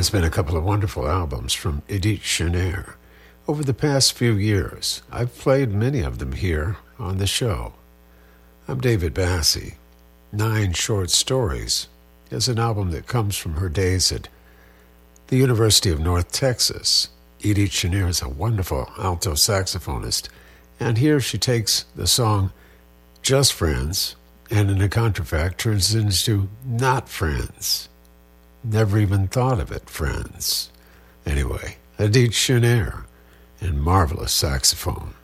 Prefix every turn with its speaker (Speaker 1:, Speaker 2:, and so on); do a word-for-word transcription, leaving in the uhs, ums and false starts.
Speaker 1: There's been a couple of wonderful albums from Edith Chenert. Over the past few years, I've played many of them here on the show. I'm David Bassie. Nine Short Stories is an album that comes from her days at the University of North Texas. Edith Chenert is a wonderful alto saxophonist, and here she takes the song Just Friends, and in a contrafact turns it into Not Friends. Never even thought of it, friends. Anyway, Edith Chenert and marvelous saxophone.